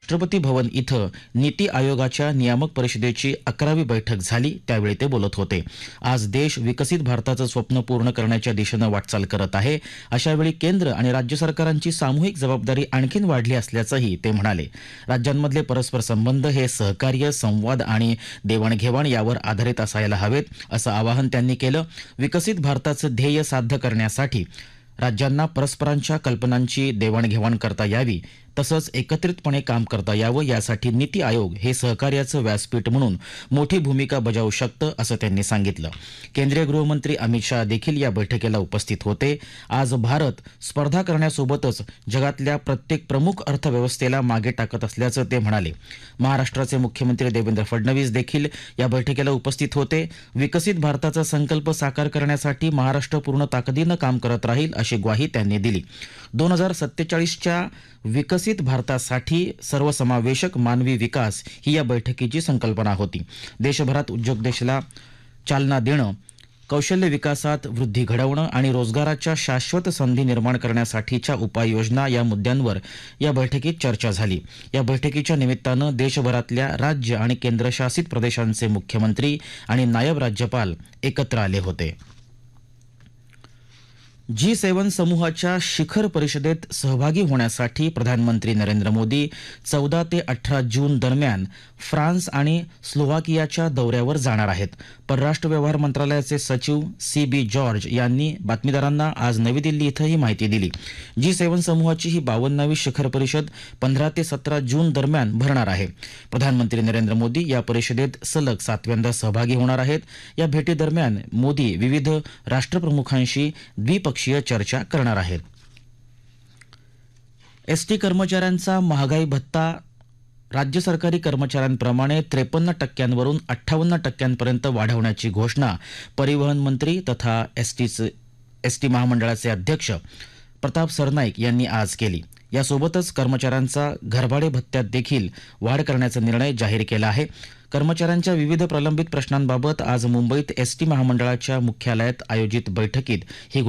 राष्ट्रपती भवन इथं नीती आयोगाच्या नियामक परिषदेची 11वी बैठक झाली त्यावेळी ते बोलत होते. आज देश विकसित भारताचं स्वप्न पूर्ण करण्याच्या दिशेनं वाटचाल करत आहे. अशावेळी केंद्र आणि राज्य सरकारांची सामूहिक जबाबदारी आणखीन वाढली असल्याचंही ते म्हणाले. राज्यांमधले परस्पर संबंध हे सहकार्य, संवाद आणि देवाणघेवाण यावर आधारित असायला हवेत, असं आवाहन त्यांनी केलं. विकसित भारताचं ध्येय साध्य करण्यासाठी राज्यांना परस्परांच्या कल्पनांची देवाणघेवाण करता यावी, तसंच एकत्रितपणे काम करता यावं यासाठी नीती आयोग हे सहकार्याचं व्यासपीठ म्हणून मोठी भूमिका बजावू शकतं, असं त्यांनी सांगितलं. केंद्रीय गृहमंत्री अमित शाह देखील या बैठकीला उपस्थित होते. आज भारत स्पर्धा करण्यासोबतच जगातल्या प्रत्येक प्रमुख अर्थव्यवस्थेला मागे टाकत असल्याचं ते म्हणाले. महाराष्ट्राचे मुख्यमंत्री देवेंद्र फडणवीस देखील या बैठकीला उपस्थित होते. विकसित भारताचा संकल्प साकार करण्यासाठी महाराष्ट्र पूर्ण ताकदीनं काम करत राहील अशी ग्वाही त्यांनी दिली. 2047च्या विकसित भारतासाठी सर्वसमावेशक मानवी विकास ही या बैठकीची संकल्पना होती. देशभरात उद्योगदेशाला चालना देणं, कौशल्य विकासात वृद्धी घडवणं आणि रोजगाराच्या शाश्वत संधी निर्माण करण्यासाठीच्या उपाययोजना या मुद्द्यांवर या बैठकीत चर्चा झाली. या बैठकीच्या निमित्तानं देशभरातल्या राज्य आणि केंद्रशासित प्रदेशांचे मुख्यमंत्री आणि नायब राज्यपाल एकत्र आले होते. G7 समूहाच्या शिखर परिषदेत सहभागी होण्यासाठी प्रधानमंत्री नरेंद्र मोदी 14 ते 18 जून दरम्यान फ्रान्स आणि स्लोव्हाकियाच्या दौऱ्यावर जाणार आहेत. परराष्ट्र व्यवहार मंत्रालयाचे सचिव CB जॉर्ज यांनी बातमीदारांना आज नवी दिल्ली इथं ही माहिती दिली. G7 समूहाची ही 52वी शिखर परिषद 15 ते 17 जून दरम्यान भरणार आहे. प्रधानमंत्री नरेंद्र मोदी या परिषदेत सलग 7व्यांदा सहभागी होणार आहेत. या भेटीदरम्यान मोदी विविध राष्ट्रप्रमुखांशी द्विपक्षीय चर्चा करणार आहेत. एसटी कर्मचाऱ्यांचा महागाई भत्ता राज्य सरकारी कर्मचाऱ्यांप्रमाणे 53% 58% वाढवण्याची घोषणा परिवहन मंत्री तथा एसटी महामंडळाचे अध्यक्ष प्रताप सरनाईक यांनी आज केली. यासोबतच कर्मचाऱ्यांचा घरभाडे भत्त्यात देखील वाढ करण्याचा निर्णय जाहीर केला आहे. कर्मचाऱ्यांच्या विविध प्रलंबित प्रश्नांबाबत आज मुंबईत एसटी महामंडळाच्या मुख्यालयात आयोजित बैठकीत ही